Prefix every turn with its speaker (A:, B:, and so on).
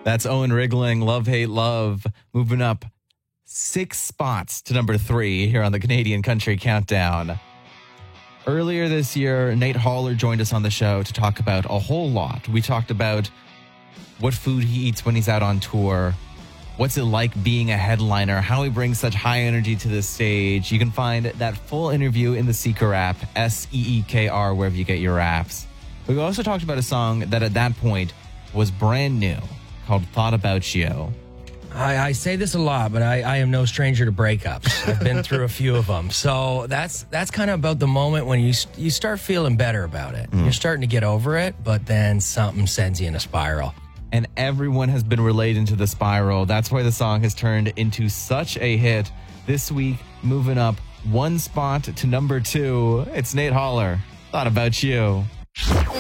A: That's Owen Wrigling, Love, Hate, Love, moving up 6 spots to number 3 here on the Canadian Country Countdown. Earlier this year, Nate Haller joined us on the show to talk about a whole lot. We talked about what food he eats when he's out on tour, what's it like being a headliner, how he brings such high energy to the stage. You can find that full interview in the Seeker app, SEEKR, wherever you get your apps. We also talked about a song that at that point was brand new, called Thought About You.
B: I say this a lot, but I am no stranger to breakups. I've been through a few of them. So that's kind of about the moment when you start feeling better about it. You're starting to get over it, but then something sends you in a spiral.
A: And everyone has been relating to the spiral. That's why the song has turned into such a hit. This week, moving up 1 spot to number 2, it's Nate Haller. Thought About You.